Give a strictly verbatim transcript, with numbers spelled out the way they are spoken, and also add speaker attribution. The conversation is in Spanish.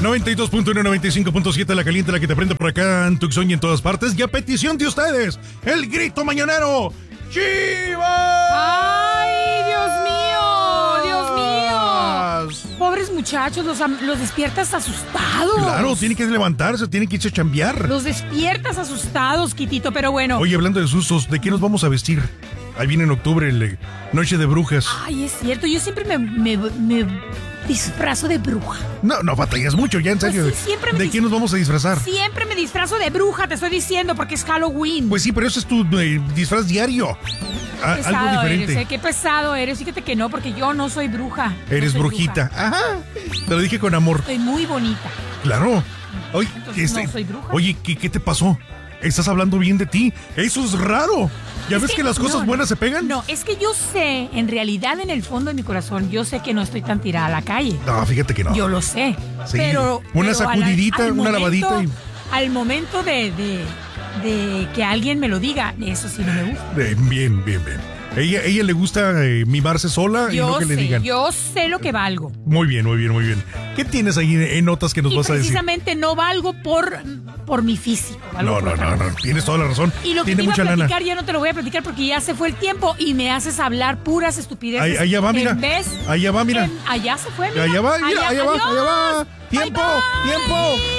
Speaker 1: noventa y dos punto uno, noventa y cinco punto siete, la caliente, la que te prende por acá en Tucson y en todas partes. Y a petición de ustedes, el grito mañanero, ¡Chivas!
Speaker 2: ¡Ay, Dios mío! ¡Dios mío! Pobres muchachos, los, los despiertas asustados.
Speaker 1: Claro, tienen que levantarse, tienen que irse a chambear.
Speaker 2: Los despiertas asustados, Quitito, pero bueno.
Speaker 1: Oye, hablando de sustos, ¿de qué nos vamos a vestir? Ahí viene en octubre, el Noche de Brujas.
Speaker 2: Ay, es cierto, yo siempre me, me, me disfrazo de bruja.
Speaker 1: No, no batallas mucho, ya en
Speaker 2: Pues
Speaker 1: serio.
Speaker 2: sí, siempre me
Speaker 1: ¿De
Speaker 2: dis-
Speaker 1: qué nos vamos a disfrazar?
Speaker 2: Siempre me disfrazo de bruja, te estoy diciendo, porque es Halloween.
Speaker 1: Pues sí, pero ese es tu eh, disfraz diario. A-
Speaker 2: pesado
Speaker 1: algo diferente.
Speaker 2: eres, ¿eh? Qué pesado eres. Fíjate que no, porque yo no soy bruja. No
Speaker 1: Eres
Speaker 2: soy
Speaker 1: brujita.
Speaker 2: bruja.
Speaker 1: Ajá. Te lo dije con amor.
Speaker 2: Estoy muy bonita.
Speaker 1: Claro. Oye,
Speaker 2: Entonces,
Speaker 1: este,
Speaker 2: no soy bruja.
Speaker 1: oye, ¿qué, ¿qué te pasó? Estás hablando bien de ti. Eso es raro. ¿Ya
Speaker 2: Es
Speaker 1: ves que, las cosas
Speaker 2: no,
Speaker 1: buenas
Speaker 2: no,
Speaker 1: se pegan?
Speaker 2: No, es que yo sé, en realidad, en el fondo de mi corazón, yo sé que no estoy tan tirada a la calle.
Speaker 1: No, fíjate que no.
Speaker 2: Yo lo sé.
Speaker 1: Sí,
Speaker 2: Pero.
Speaker 1: una
Speaker 2: pero a la-
Speaker 1: sacudidita,
Speaker 2: al
Speaker 1: una
Speaker 2: momento-
Speaker 1: lavadita y-
Speaker 2: Al momento de, de, de que alguien me lo diga, eso sí no me gusta.
Speaker 1: Eh, bien, bien, bien. Ella, ella le gusta eh, mimarse sola y no
Speaker 2: Yo
Speaker 1: que le
Speaker 2: sé,
Speaker 1: digan.
Speaker 2: yo sé lo que valgo.
Speaker 1: Muy bien, muy bien, muy bien. ¿Qué tienes ahí en, en notas que nos
Speaker 2: Y
Speaker 1: vas a decir?
Speaker 2: precisamente no valgo por, por mi físico. valgo
Speaker 1: No,
Speaker 2: por
Speaker 1: no,
Speaker 2: otra
Speaker 1: no,
Speaker 2: cosa.
Speaker 1: no. Tienes toda la razón.
Speaker 2: Y lo que
Speaker 1: Tiene
Speaker 2: te iba a
Speaker 1: mucha lana.
Speaker 2: platicar ya no te lo voy a platicar porque ya se fue el tiempo y me haces hablar puras estupideces.
Speaker 1: Ahí- allá va, mira.
Speaker 2: En vez,
Speaker 1: Allá va, mira.
Speaker 2: en- allá se fue, mira.
Speaker 1: Allá va, mira, allá va,
Speaker 2: adiós.
Speaker 1: allá va. Tiempo,
Speaker 2: Bye, bye.
Speaker 1: tiempo.